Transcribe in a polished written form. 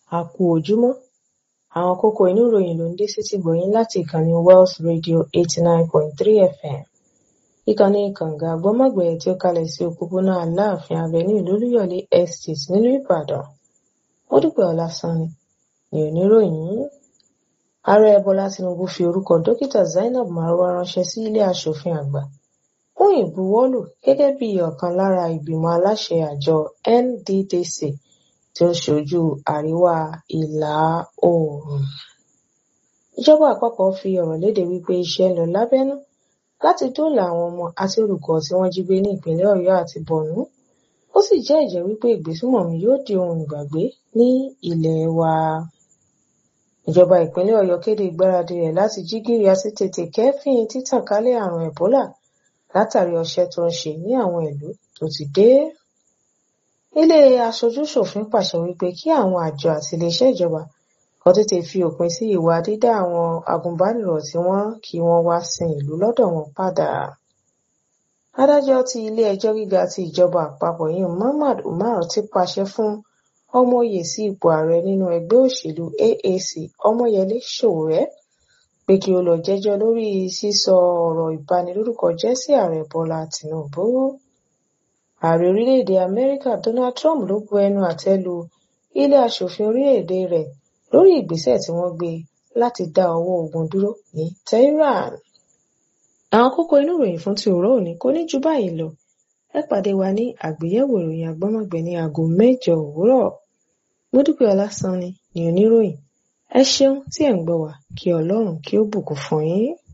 A kú ojúmọ́. Àwọn kókó inú ìròyìn ló ń dé sétí gbọ̀yìn láti ìkànnì Wells Radio 89.3 FM. Ìkànnì kànga àgbọ́mọ̀gbẹ̀ tí ó kalẹ̀ sí òpópónà Aláàfin Avenue Olúyọ̀lé Estate nílùú Ìbàdàn. Módúpẹ́ Ọlásànni ni oníròyìn. Ààrẹ Bọ́lá Tinubu fi orúkọ Dókítà Zainab Marwa ránṣẹ́ sí ilé aṣòfin àgbà fún ìbuwọ́lù gẹ́gẹ́ bí ọ̀kan lára ìgbìmọ̀ aláṣẹ àjọ NDDC tí ó ṣojú àríwá ìlà oòrùn. Ìjọba àpapọ̀ fi ọ̀rọ̀ léde wípé iṣẹ́ ń lọ lábẹ́nú láti dóòlà àwọn ọmọ àti olùkọ́ tí wọ́n jí gbé ní ìpínlẹ̀ Ọ̀yọ́ àti Borno. Ó sì jẹ́ ẹ̀jẹ́ wípé ìgbésùmọ̀mí yóò di ohun ìgbàgbé ní ilẹ̀ wa. Ìjọba ìpínlẹ̀ Ọ̀yọ́ kéde ìgbáradì rẹ̀ láti jí gìrì àti tètè kẹ́fìn títànkálẹ̀ àrùn Ebola látàrí ọṣẹ́ tó ń ṣe ní àwọn ìlú tó ti dé. Ilé aṣojú-ṣòfin pàṣẹ wípé kí àwọn àjọ àti iléeṣẹ́ ìjọba kó tètè fi òpin sí ìwà dídá àwọn agùnbánirọ̀ tí wọ́n kí wọ́n wá sin ìlú lọ́dọ̀ wọn padà. Adájọ́ ti ilé ẹjọ́ gíga ti ìjọba àpapọ̀ yìí Muhammad Umar ti pàṣẹ fún ọmọoyè sí ipò ààrẹ nínú ẹgbẹ́ òṣèlú AAC Ọmọyẹlé Sowore pé kí ó lọ jẹ́jọ́ lórí sísọ ọ̀rọ̀ ìbanilórúkọjẹ́ sí ààrẹ Bọ́lá Tinubu. Ààrẹ orílẹ̀-èdè Amẹ́ríkà Donald Trump ló bu ẹnu àtẹ́ lu ilé aṣòfin orílẹ̀-èdè rẹ̀ lórí ìgbésẹ̀ tí wọ́n gbé láti dá ọwọ́ ogun dúró ní Tehran. Àwọn kókó inú ìròyìn fún ti òwúrọ̀ òní kò ní ju báyìí lọ. Ẹ pàdé wa ní àgbéyẹ̀wò ìròyìn àgbọ́mọ̀gbẹ̀ ní aago 8 òwúrọ̀. Módúpẹ́ Ọlásànni ni oníròyìn. Ẹ ṣeun tí ẹ̀ ń gbọ́ wa, kí Ọlọ́run kí ó bùkún fún yín.